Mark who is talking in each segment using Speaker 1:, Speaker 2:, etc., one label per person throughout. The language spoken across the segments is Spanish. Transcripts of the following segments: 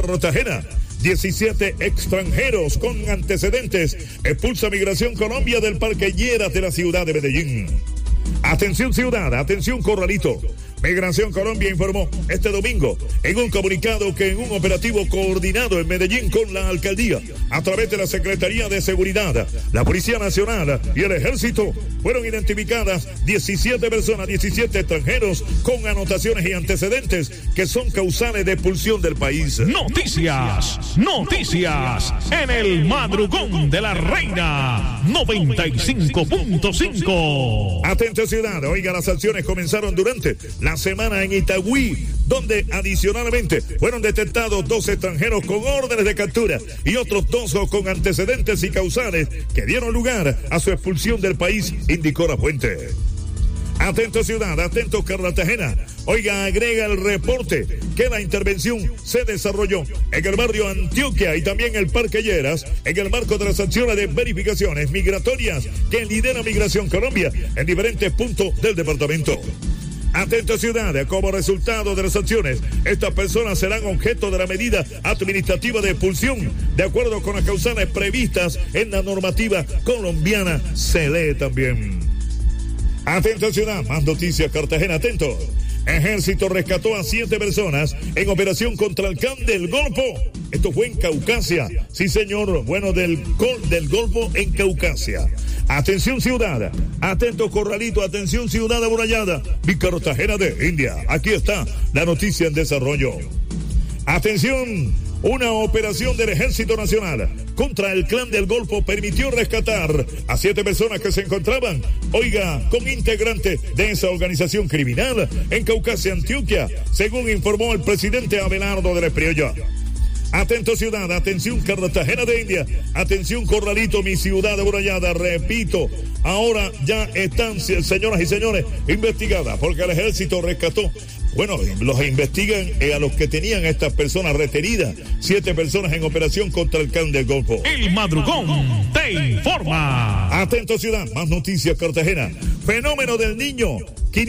Speaker 1: Cartagena. 17 extranjeros con antecedentes. Expulsa Migración Colombia del Parque Lleras de la ciudad de Medellín. Atención ciudad, atención Corralito. Migración Colombia informó este domingo en un comunicado que en un operativo coordinado en Medellín con la alcaldía, a través de la Secretaría de Seguridad, la Policía Nacional y el Ejército, fueron identificadas 17 personas, 17 extranjeros con anotaciones y antecedentes que son causales de expulsión del país.
Speaker 2: Noticias en el madrugón de la Reina 95.5.
Speaker 1: Atento ciudad, oiga, las sanciones comenzaron durante la semana en Itagüí, donde adicionalmente fueron detectados 2 extranjeros con órdenes de captura y otros 2 con antecedentes y causales que dieron lugar a su expulsión del país, indicó la fuente. Atento ciudad, atento Cartagena. Oiga, agrega el reporte que la intervención se desarrolló en el barrio Antioquia y también el Parque Lleras en el marco de las acciones de verificaciones migratorias que lidera Migración Colombia en diferentes puntos del departamento. Atento ciudad, como resultado de las sanciones, estas personas serán objeto de la medida administrativa de expulsión, de acuerdo con las causales previstas en la normativa colombiana. Se lee también. Atento ciudad, más noticias Cartagena, atento. Ejército rescató a 7 personas en operación contra el clan del Golfo. Esto fue en Caucasia. Sí, señor. Bueno, del Golfo en Caucasia. Atención ciudad, atento Corralito, atención ciudad amurallada, Cartagena de India. Aquí está la noticia en desarrollo. Atención, una operación del Ejército Nacional contra el clan del Golfo permitió rescatar a 7 personas que se encontraban, oiga, con integrantes de esa organización criminal en Caucasia, Antioquia, según informó el presidente Abelardo del Espriella. Atento ciudad, atención Cartagena de India, atención Corralito, mi ciudad amurallada, repito, ahora ya están, señoras y señores, investigadas, porque el ejército rescató, bueno, los investigan a los que tenían a estas personas retenidas, 7 personas en operación contra el clan del Golfo.
Speaker 2: El madrugón te informa.
Speaker 1: Atento ciudad, más noticias Cartagena, fenómeno del niño.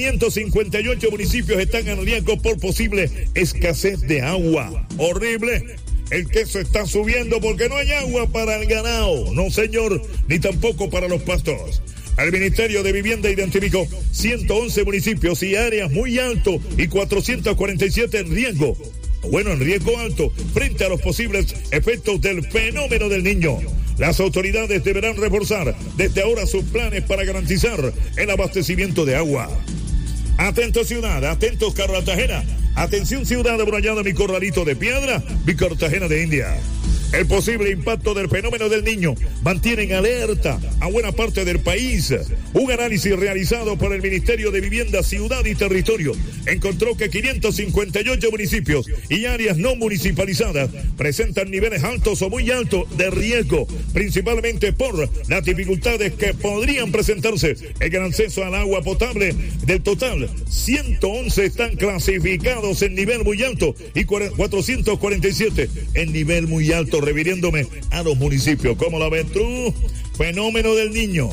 Speaker 1: 558 municipios están en riesgo por posible escasez de agua. Horrible. El queso está subiendo porque no hay agua para el ganado. No, señor, ni tampoco para los pastos. El Ministerio de Vivienda identificó 111 municipios y áreas muy altos y 447 en riesgo. Bueno, en riesgo alto frente a los posibles efectos del fenómeno del niño. Las autoridades deberán reforzar desde ahora sus planes para garantizar el abastecimiento de agua. Atento ciudad, atentos Cartagena. Atención ciudad amurallada, mi Corralito de Piedra, mi Cartagena de India. El posible impacto del fenómeno del niño mantiene en alerta a buena parte del país. Un análisis realizado por el Ministerio de Vivienda, Ciudad y Territorio encontró que 558 municipios y áreas no municipalizadas presentan niveles altos o muy altos de riesgo, principalmente por las dificultades que podrían presentarse en el acceso al agua potable. Del total, 111 están clasificados en nivel muy alto y 447 en nivel muy alto, refiriéndome a los municipios. ¿Cómo la ves tú? Fenómeno del niño.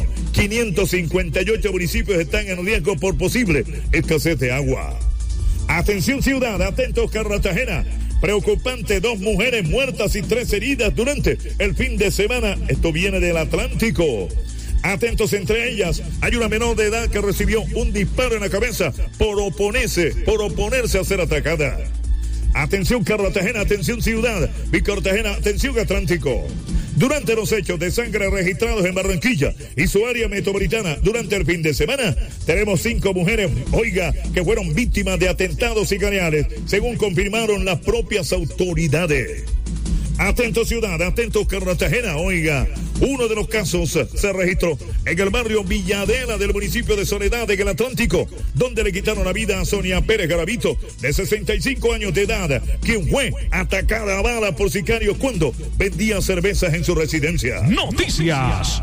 Speaker 1: 558 municipios están en riesgo por posible escasez de agua. Atención ciudad, atentos Cartagena. Preocupante, 2 mujeres muertas y 3 heridas durante el fin de semana. Esto viene del Atlántico. Atentos, entre ellas hay una menor de edad que recibió un disparo en la cabeza por oponerse a ser atacada. Atención Cartagena, atención ciudad, mi Cartagena, atención Atlántico. Durante los hechos de sangre registrados en Barranquilla y su área metropolitana durante el fin de semana, tenemos 5 mujeres, oiga, que fueron víctimas de atentados sicariales, según confirmaron las propias autoridades. Atentos ciudad, atentos Cartagena, oiga, uno de los casos se registró en el barrio Villadela del municipio de Soledad en el Atlántico, donde le quitaron la vida a Sonia Pérez Garavito, de 65 años de edad, quien fue atacada a bala por sicarios cuando vendía cervezas en su residencia.
Speaker 2: Noticias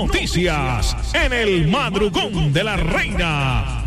Speaker 2: en el madrugón de la Reina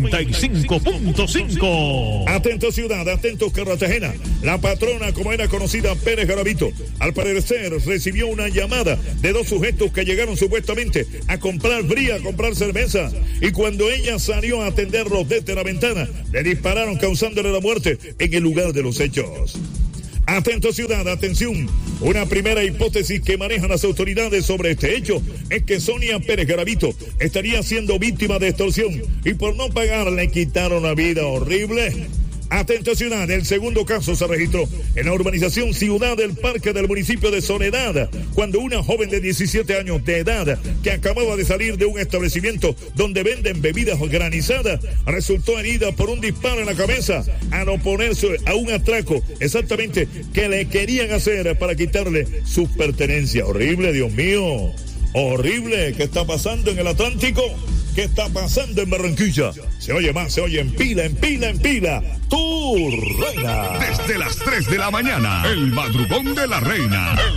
Speaker 2: 95.5.
Speaker 1: Atentos ciudad, atentos Cartagena, la patrona, como era conocida Pérez Garavito, al parecer recibió una llamada de 2 sujetos que llegaron supuestamente a comprar bría, a comprar cerveza, y cuando ella salió a atenderlos desde la ventana, le dispararon causándole la muerte en el lugar de los hechos. Atento ciudad, atención. Una primera hipótesis que manejan las autoridades sobre este hecho es que Sonia Pérez Garavito estaría siendo víctima de extorsión y por no pagar le quitaron la vida. Horrible. Atento ciudad, el segundo caso se registró en la urbanización Ciudad del Parque del municipio de Soledad, cuando una joven de 17 años de edad que acababa de salir de un establecimiento donde venden bebidas granizadas resultó herida por un disparo en la cabeza al oponerse a un atraco exactamente que le querían hacer para quitarle sus pertenencias. Horrible, Dios mío, horrible. ¿Qué está pasando en el Atlántico? ¿Qué está pasando en Barranquilla? Se oye más, se oye en pila, en pila, en pila. Tu Reina.
Speaker 3: Desde las 3 de la mañana, el madrugón de la Reina.